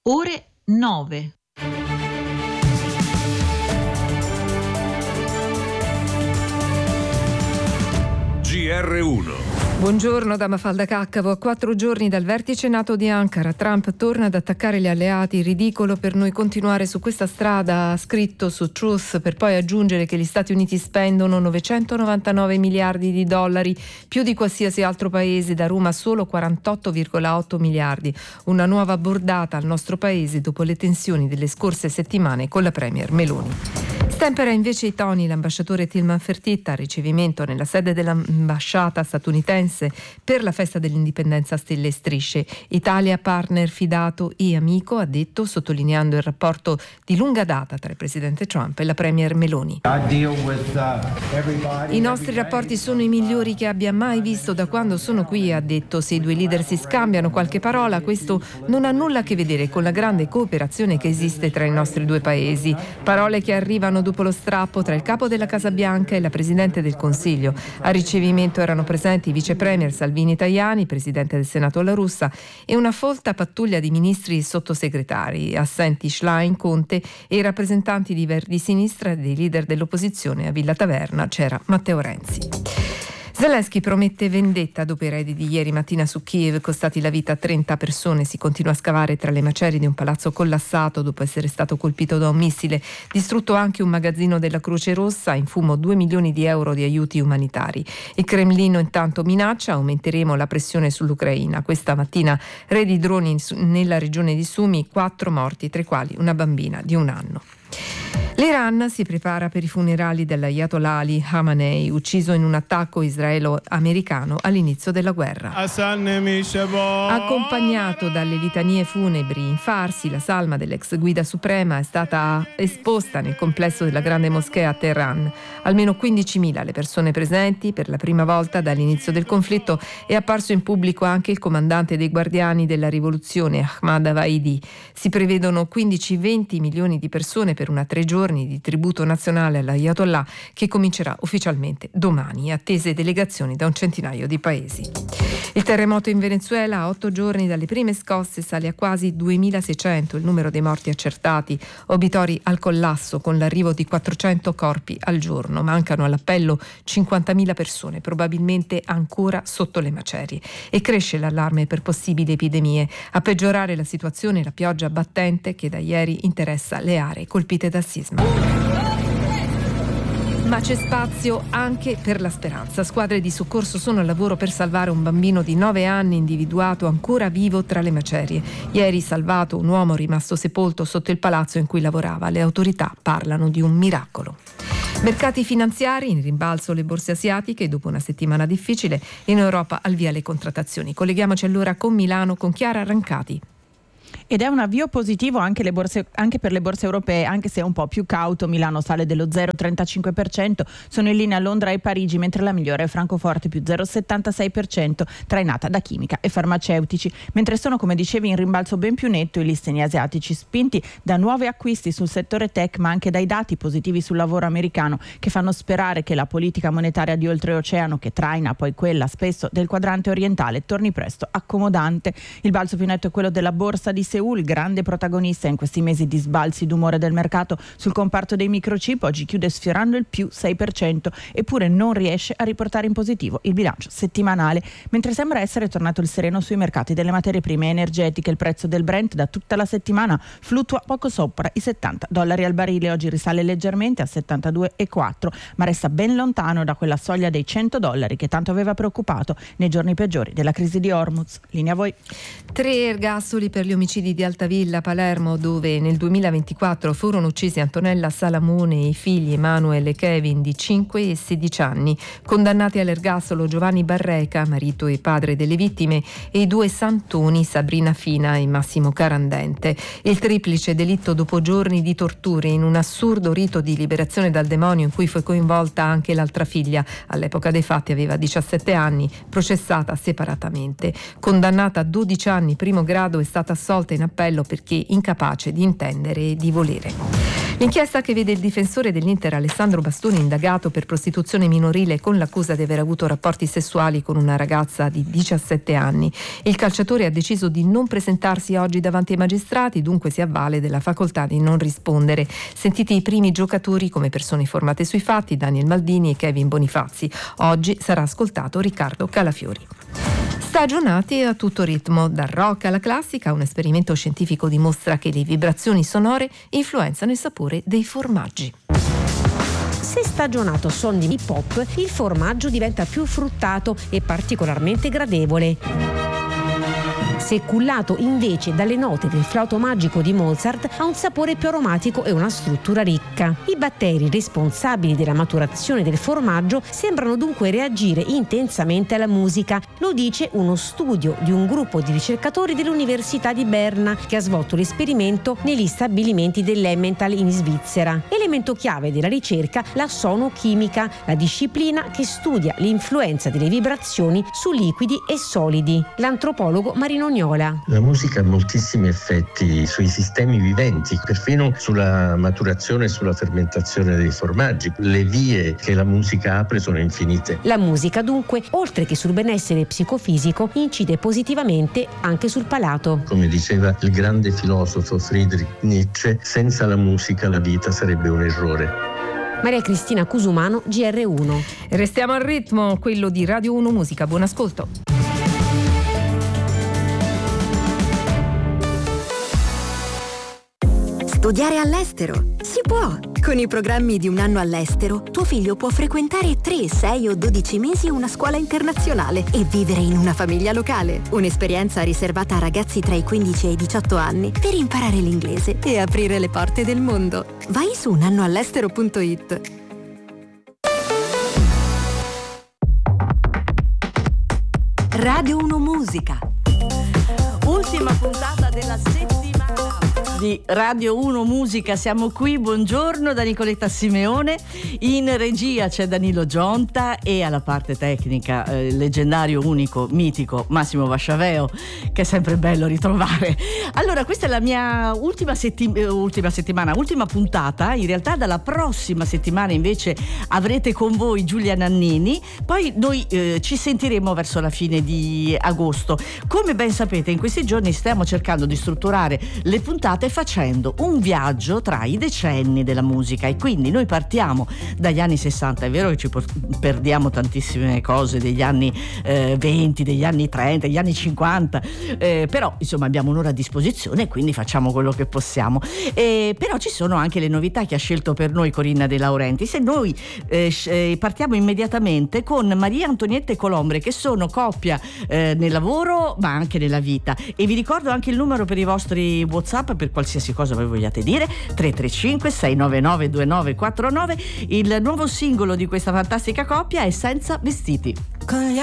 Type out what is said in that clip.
ore 9. GR1. Buongiorno da Mafalda Caccavo. A 4 giorni dal vertice NATO di Ankara, Trump torna ad attaccare gli alleati. Ridicolo per noi continuare su questa strada, ha scritto su Truth, per poi aggiungere che gli Stati Uniti spendono 999 miliardi di dollari, più di qualsiasi altro paese, da Roma solo 48,8 miliardi. Una nuova bordata al nostro paese dopo le tensioni delle scorse settimane con la premier Meloni. Stempera invece i toni l'ambasciatore Tilman Fertitta al ricevimento nella sede dell'ambasciata statunitense per la festa dell'indipendenza Stelle e Strisce. Italia partner fidato e amico, ha detto, sottolineando il rapporto di lunga data tra il presidente Trump e la premier Meloni. I nostri rapporti sono i migliori che abbia mai visto da quando sono qui, ha detto. Se i due leader si scambiano qualche parola, questo non ha nulla a che vedere con la grande cooperazione che esiste tra i nostri due paesi. Parole che arrivano dopo lo strappo tra il capo della Casa Bianca e la Presidente del Consiglio. A ricevimento erano presenti i vice premier Salvini Tajani, Presidente del Senato La Russa, e una folta pattuglia di ministri e sottosegretari, assenti Schlein, Conte e i rappresentanti di Verdi Sinistra e dei leader dell'opposizione. A Villa Taverna c'era Matteo Renzi. Zelensky promette vendetta dopo i raid di ieri mattina su Kiev, costati la vita a 30 persone. Si continua a scavare tra le macerie di un palazzo collassato dopo essere stato colpito da un missile. Distrutto anche un magazzino della Croce Rossa, in fumo 2 milioni di euro di aiuti umanitari. Il Cremlino intanto minaccia: aumenteremo la pressione sull'Ucraina. Questa mattina raid di droni nella regione di Sumy, 4 morti, tra i quali una bambina di 1 anno. L'Iran si prepara per i funerali dell'Ayatollah Ali Khamenei, ucciso in un attacco israelo-americano all'inizio della guerra. Accompagnato dalle litanie funebri in Farsi, la salma dell'ex guida suprema è stata esposta nel complesso della Grande Moschea a Teheran. Almeno 15.000 le persone presenti. Per la prima volta dall'inizio del conflitto è apparso in pubblico anche il comandante dei Guardiani della Rivoluzione, Ahmad Avaidi. Si prevedono 15-20 milioni di persone per una 3 giorni di tributo nazionale all'Ayatollah, che comincerà ufficialmente domani, attese delegazioni da un centinaio di paesi. Il terremoto in Venezuela, a 8 giorni dalle prime scosse, sale a quasi 2.600 il numero dei morti accertati, obitori al collasso con l'arrivo di 400 corpi al giorno. Mancano all'appello 50.000 persone, probabilmente ancora sotto le macerie, e cresce l'allarme per possibili epidemie. A peggiorare la situazione la pioggia battente che da ieri interessa le aree colpite dal sisma. Ma c'è spazio anche per la speranza. Squadre di soccorso sono al lavoro per salvare un bambino di 9 anni individuato ancora vivo tra le macerie. Ieri salvato un uomo rimasto sepolto sotto il palazzo in cui lavorava. Le autorità parlano di un miracolo. Mercati finanziari, in rimbalzo le borse asiatiche dopo una settimana difficile. In Europa al via le contrattazioni. Colleghiamoci allora con Milano con Chiara Rancati. Ed è un avvio positivo anche per le borse europee, anche se è un po' più cauto. Milano sale dello 0,35%, sono in linea Londra e Parigi, mentre la migliore è Francoforte più 0,76%, trainata da chimica e farmaceutici. Mentre sono, come dicevi, in rimbalzo ben più netto i listini asiatici, spinti da nuovi acquisti sul settore tech, ma anche dai dati positivi sul lavoro americano, che fanno sperare che la politica monetaria di oltreoceano, che traina poi quella spesso del quadrante orientale, torni presto accomodante. Il balzo più netto è quello della borsa di Seul, grande protagonista in questi mesi di sbalzi d'umore del mercato sul comparto dei microchip. Oggi chiude sfiorando il più 6%, eppure non riesce a riportare in positivo il bilancio settimanale, mentre sembra essere tornato il sereno sui mercati delle materie prime energetiche. Il prezzo del Brent da tutta la settimana fluttua poco sopra i $70 al barile. Oggi risale leggermente a 72,4, ma resta ben lontano da quella soglia dei $100 che tanto aveva preoccupato nei giorni peggiori della crisi di Hormuz. Linea a voi. 3 ergastoli per gli omicidi di Altavilla, Palermo, dove nel 2024 furono uccisi Antonella Salamone e i figli Emanuele e Kevin di 5 e 16 anni. Condannati all'ergastolo Giovanni Barreca, marito e padre delle vittime, e i 2 santoni Sabrina Fina e Massimo Carandente. Il triplice delitto dopo giorni di torture in un assurdo rito di liberazione dal demonio in cui fu coinvolta anche l'altra figlia. All'epoca dei fatti aveva 17 anni, processata separatamente. Condannata a 12 anni primo grado, è stata assolta in appello perché incapace di intendere e di volere. L'inchiesta che vede il difensore dell'Inter Alessandro Bastoni indagato per prostituzione minorile con l'accusa di aver avuto rapporti sessuali con una ragazza di 17 anni. Il calciatore ha deciso di non presentarsi oggi davanti ai magistrati, dunque si avvale della facoltà di non rispondere. Sentiti i primi giocatori come persone informate sui fatti, Daniel Maldini e Kevin Bonifazzi. Oggi sarà ascoltato Riccardo Calafiori. Stagionati a tutto ritmo, dal rock alla classica, un esperimento scientifico dimostra che le vibrazioni sonore influenzano il sapore dei formaggi. Se stagionato a suoni di hip hop, il formaggio diventa più fruttato e particolarmente gradevole. Se cullato invece dalle note del flauto magico di Mozart, ha un sapore più aromatico e una struttura ricca. I batteri responsabili della maturazione del formaggio sembrano dunque reagire intensamente alla musica. Lo dice uno studio di un gruppo di ricercatori dell'Università di Berna che ha svolto l'esperimento negli stabilimenti dell'Emmental in Svizzera. Elemento chiave della ricerca, la sonochimica, la disciplina che studia l'influenza delle vibrazioni su liquidi e solidi. L'antropologo Marino Gnola. La musica ha moltissimi effetti sui sistemi viventi, perfino sulla maturazione e sulla fermentazione dei formaggi. Le vie che la musica apre sono infinite. La musica dunque, oltre che sul benessere psicofisico, incide positivamente anche sul palato. Come diceva il grande filosofo Friedrich Nietzsche, senza la musica la vita sarebbe un errore. Maria Cristina Cusumano, GR1. Restiamo al ritmo, quello di Radio 1 Musica. Buon ascolto. Studiare all'estero? Si può! Con i programmi di un anno all'estero, tuo figlio può frequentare 3, 6 o 12 mesi una scuola internazionale e vivere in una famiglia locale. Un'esperienza riservata a ragazzi tra i 15 e i 18 anni per imparare l'inglese e aprire le porte del mondo. Vai su unannoall'estero.it. Radio 1 Musica. Ultima puntata della settimana di Radio 1 Musica, siamo qui, buongiorno da Nicoletta Simeone, in regia c'è Danilo Gionta e alla parte tecnica leggendario, unico, mitico Massimo Vasciaveo, che è sempre bello ritrovare. Allora, questa è la mia ultima puntata, in realtà dalla prossima settimana invece avrete con voi Giulia Nannini, poi noi ci sentiremo verso la fine di agosto. Come ben sapete, in questi giorni stiamo cercando di strutturare le puntate facendo un viaggio tra i decenni della musica, e quindi noi partiamo dagli anni 60. È vero che ci perdiamo tantissime cose degli anni 20, degli anni 30, degli anni 50, però insomma abbiamo un'ora a disposizione e quindi facciamo quello che possiamo. Però ci sono anche le novità che ha scelto per noi Corinna De Laurentiis, e noi partiamo immediatamente con Maria Antonietta e Colombre, che sono coppia nel lavoro ma anche nella vita, e vi ricordo anche il numero per i vostri WhatsApp per qualsiasi cosa voi vogliate dire: 335 699 2949. Il nuovo singolo di questa fantastica coppia è Senza vestiti. Con gli